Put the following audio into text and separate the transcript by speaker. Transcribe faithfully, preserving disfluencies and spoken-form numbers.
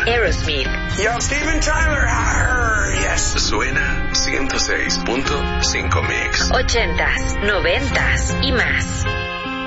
Speaker 1: Aerosmith.
Speaker 2: Yo, Steven Tyler. Arr, yes.
Speaker 3: Suena ciento seis punto cinco Mix.
Speaker 1: Ochentas, noventas y más.